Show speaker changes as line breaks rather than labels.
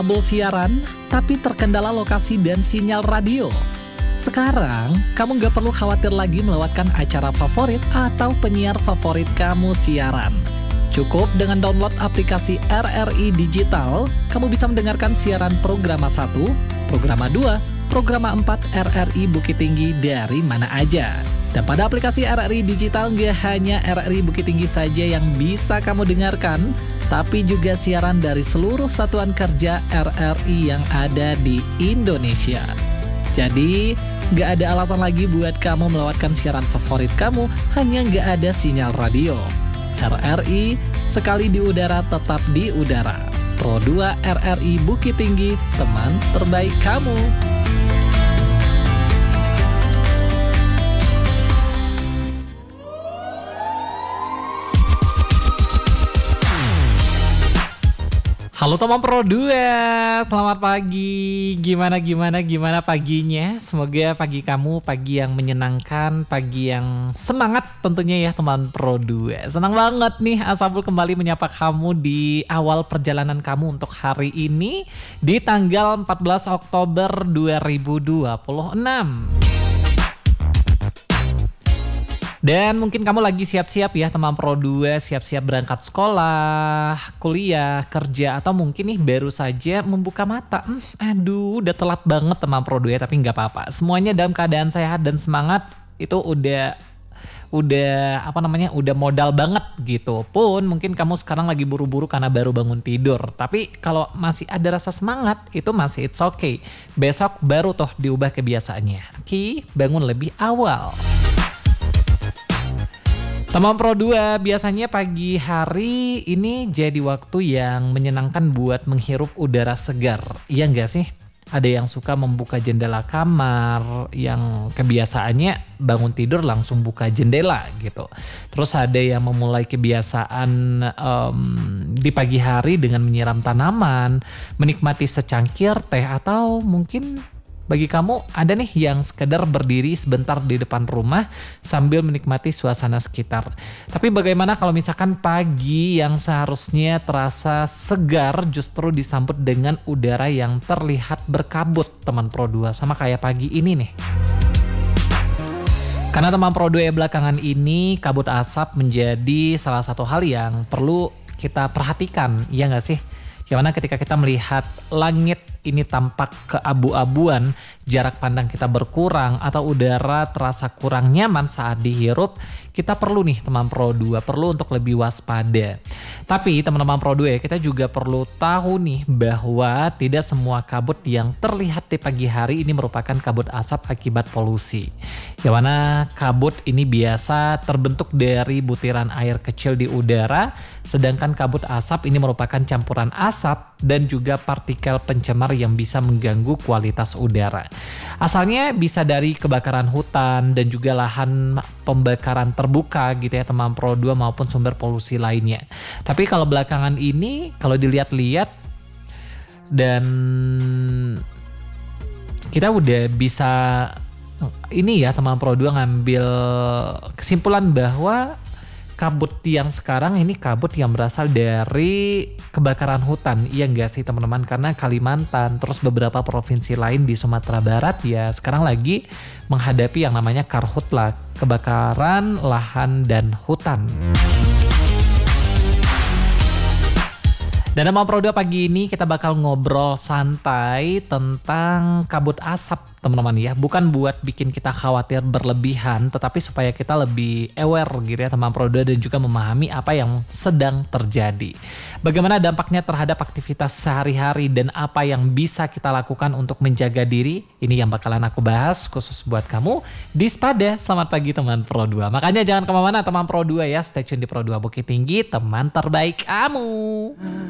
kabel siaran, tapi terkendala lokasi dan sinyal radio. Sekarang, kamu nggak perlu khawatir lagi melewatkan acara favorit atau penyiar favorit kamu siaran. Cukup dengan download aplikasi RRI Digital, kamu bisa mendengarkan siaran Programa 1, Programa 2, Programa 4 RRI Bukit Tinggi dari mana aja. Dan pada aplikasi RRI Digital nggak hanya RRI Bukit Tinggi saja yang bisa kamu dengarkan, tapi juga siaran dari seluruh satuan kerja RRI yang ada di Indonesia. Jadi, nggak ada alasan lagi buat kamu melewatkan siaran favorit kamu, hanya nggak ada sinyal radio. RRI, sekali di udara tetap di udara. Pro 2 RRI Bukit Tinggi, teman terbaik kamu. Halo teman Pro 2, selamat pagi. Gimana paginya? Semoga pagi kamu pagi yang menyenangkan, pagi yang semangat tentunya ya teman Pro 2. Senang banget nih Asabul kembali menyapa kamu di awal perjalanan kamu untuk hari ini di tanggal 14 Oktober 2026. Dan mungkin kamu lagi siap-siap ya teman Pro 2, siap-siap berangkat sekolah, kuliah, kerja, atau mungkin nih baru saja membuka mata. Udah telat banget teman Pro 2 tapi nggak apa-apa. Semuanya dalam keadaan sehat dan semangat itu udah modal banget gitu. Pun mungkin kamu sekarang lagi buru-buru karena baru bangun tidur. Tapi kalau masih ada rasa semangat itu masih it's okay. Besok baru toh diubah kebiasaannya. Oke, bangun lebih awal. Teman Pro 2, biasanya pagi hari ini jadi waktu yang menyenangkan buat menghirup udara segar. Iya nggak sih? Ada yang suka membuka jendela kamar, yang kebiasaannya bangun tidur langsung buka jendela gitu. Terus ada yang memulai kebiasaan di pagi hari dengan menyiram tanaman, menikmati secangkir teh, atau mungkin bagi kamu ada nih yang sekedar berdiri sebentar di depan rumah sambil menikmati suasana sekitar. Tapi bagaimana kalau misalkan pagi yang seharusnya terasa segar justru disambut dengan udara yang terlihat berkabut teman Pro 2, sama kayak pagi ini nih. Karena teman Pro 2 belakangan ini kabut asap menjadi salah satu hal yang perlu kita perhatikan, iya nggak sih? Yang mana ketika kita melihat langit ini tampak keabu-abuan, jarak pandang kita berkurang, atau udara terasa kurang nyaman saat dihirup, kita perlu nih teman Pro 2, perlu untuk lebih waspada. Tapi teman-teman Pro 2, kita juga perlu tahu nih bahwa tidak semua kabut yang terlihat di pagi hari ini merupakan kabut asap akibat polusi. Yang mana kabut ini biasa terbentuk dari butiran air kecil di udara, sedangkan kabut asap ini merupakan campuran asap dan juga partikel pencemar yang bisa mengganggu kualitas udara. Asalnya bisa dari kebakaran hutan dan juga lahan pembakaran terbuka gitu ya teman Pro 2, maupun sumber polusi lainnya. Tapi kalau belakangan ini kalau dilihat-lihat dan kita udah bisa ini ya teman Pro 2 ngambil kesimpulan bahwa kabut yang sekarang ini kabut yang berasal dari kebakaran hutan. Iya enggak sih teman-teman? Karena Kalimantan terus beberapa provinsi lain di Sumatera Barat ya sekarang lagi menghadapi yang namanya karhutla, kebakaran lahan dan hutan. Dan teman Pro 2 pagi ini kita bakal ngobrol santai tentang kabut asap teman-teman ya. Bukan buat bikin kita khawatir berlebihan, tetapi supaya kita lebih aware gitu ya teman Pro 2 dan juga memahami apa yang sedang terjadi. Bagaimana dampaknya terhadap aktivitas sehari-hari dan apa yang bisa kita lakukan untuk menjaga diri. Ini yang bakalan aku bahas khusus buat kamu di Spada. Selamat pagi teman Pro 2. Makanya jangan kemana-mana teman Pro 2 ya. Stay tune di Pro 2 Bukit Tinggi, teman terbaik kamu.